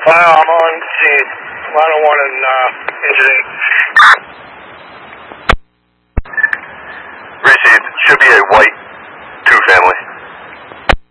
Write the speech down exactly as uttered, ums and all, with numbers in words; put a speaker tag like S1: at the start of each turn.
S1: Well, I'm on scene. line one and uh, incident.
S2: Received. Should be a white